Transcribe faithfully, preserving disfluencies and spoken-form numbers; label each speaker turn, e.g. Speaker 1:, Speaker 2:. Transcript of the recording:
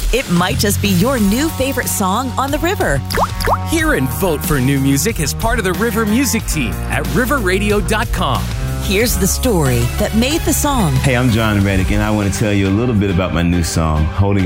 Speaker 1: it might just be your new favorite song on the river.
Speaker 2: Hear and vote for new music as part of the River Music Team at river radio dot com.
Speaker 1: Here's the story that made the song.
Speaker 3: Hey, I'm John Reddick, and I want to tell you a little bit about my new song, Holding